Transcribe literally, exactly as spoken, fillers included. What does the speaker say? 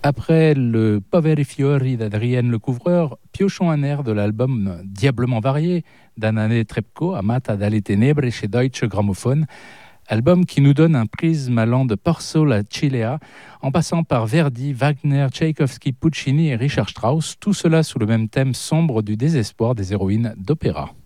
Après le Poveri Fiori d'Adrienne Lecouvreur, piochons un air de l'album diablement varié d'Anane Trepko, Amata dalle Tenebre chez Deutsche Grammophon, album qui nous donne un prisme allant de Porso à Cilea, en passant par Verdi, Wagner, Tchaïkovski, Puccini et Richard Strauss, tout cela sous le même thème sombre du désespoir des héroïnes d'opéra.